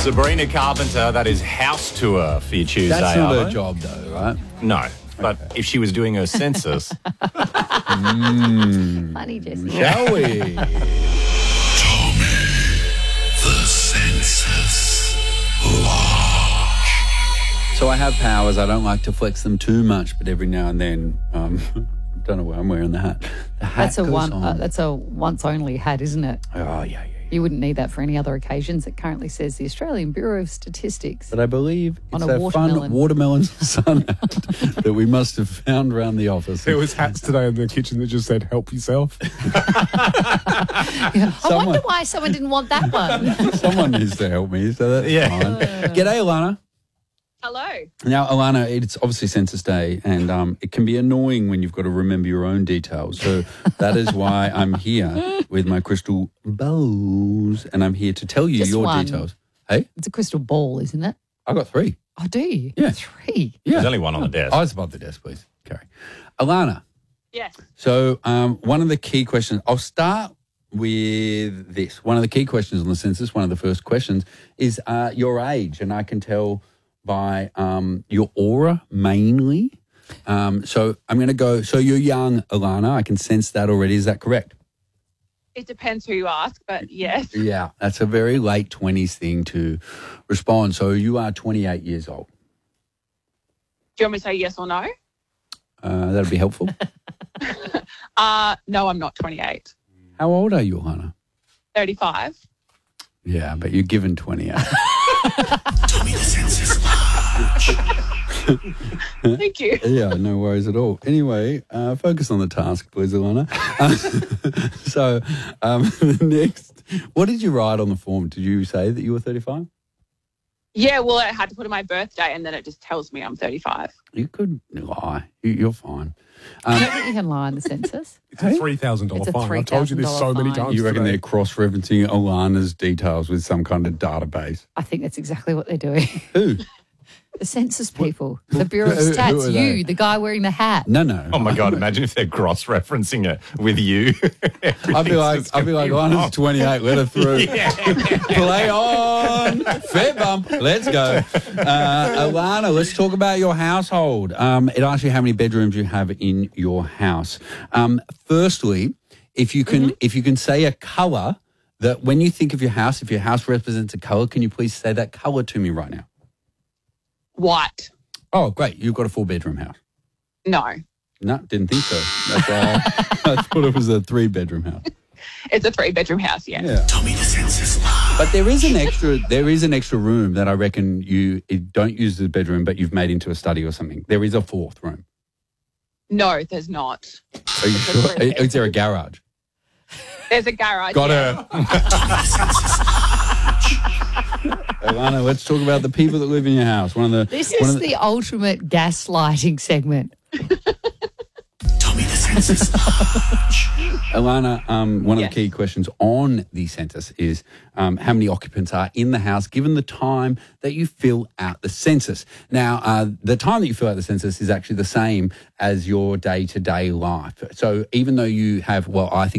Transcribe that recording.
Sabrina Carpenter, that is House Tour for your Tuesday. That's not Arvo. her job, though, right? No, but if she was doing her census. Funny, Jesse. Shall we? Tommy, the census lodge. So I have powers. I don't like to flex them too much, but every now and then, don't know why I'm wearing the hat. The hat That's a once only hat, isn't it? Oh, yeah. You wouldn't need that for any other occasions. It currently says the Australian Bureau of Statistics. But I believe On it's a a watermelon. fun watermelon sun hat that we must have found around the office. There was hats today in the kitchen that just said, help yourself. I wonder why someone didn't want that one. Someone needs to help me, so that's fine. G'day, Alana. Hello. Now, Alana, it's obviously Census Day, and it can be annoying when you've got to remember your own details. So that is why I'm here with my crystal balls, and I'm here to tell you Just your one. details. Hey? It's a crystal ball, isn't it? I got 3. Oh, do you? Yeah. 3. Yeah. There's only one on the desk. Eyes above the desk, please. Carrie. Alana, Yes. so one of the key questions, I'll start with this. One of the key questions on the census, one of the first questions, is your age, and I can tell by your aura mainly. So I'm going to go, so you're young, Alana. I can sense that already. Is that correct? It depends who you ask, but yes. Yeah, that's a very late 20s thing to respond. So you are 28 years old. Do you want me to say yes or no? That'll be helpful. No, I'm not 28. How old are you, Alana? 35. Yeah, but you're given 28. Tommy, the census lodge. Thank you. Yeah, no worries at all. Anyway, focus on the task, please, Alana. So, next, what did you write on the form? Did you say that you were 35? Yeah, well, I had to put in my birthday and then it just tells me I'm 35. You could lie. You're fine. I don't think you can lie on the census. It's a $3,000 It's a fine. I've told you this so $3,000 many fine. times. You reckon today. they're cross-referencing Alana's details with some kind of database? I think that's exactly what they're doing. Who? The census people. The Bureau of who Stats. are they? You, the guy wearing the hat. No. Oh, my God. Imagine if they're cross-referencing it with you. I'd be like, Alana's 28, let her through. Play on. Fair bump. Let's go. Alana, let's talk about your household. It asks you how many bedrooms you have in your house. Firstly, if you can say a colour that when you think of your house, if your house represents a colour, can you please say that colour to me right now? White. Oh, great. You've got a 4-bedroom house. No. No, didn't think so. That's why I thought it was a 3-bedroom house. It's a 3-bedroom house, yes. Yeah. Tommy, the census lodge. But there is an extra room that I reckon you don't use as a bedroom, but you've made into a study or something. There is a 4th room. No, there's not. Are you sure? Is there a garage? There's a garage. Got yeah. her. Alana, let's talk about the people that live in your house. This is the ultimate gaslighting segment. Tommy, the census lodge. Alana, one of Yes. the key questions on the census is how many occupants are in the house given the time that you fill out the census. Now, the time that you fill out the census is actually the same as your day-to-day life. So even though you have, I think